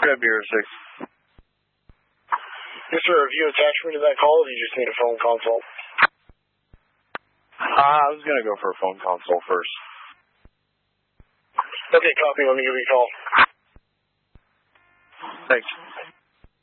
Red Beer 6. Yes, sir. Have you attached me to that call, or do you just need a phone consult? I was going to go for a phone consult first. Okay, copy. Let me give you a call. Thanks.